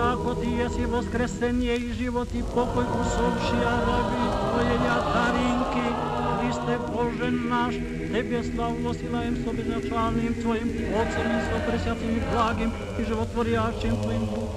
ako Ty jesi voskresenie i život i pokoj usovši, a rabi Tvoje jatarinki, Hriste Bože naš, Tebe slavu osilajem s obeznačalnim Tvojim Otcem i so presjacim i blagim i životvorjačim Tvojim duhom.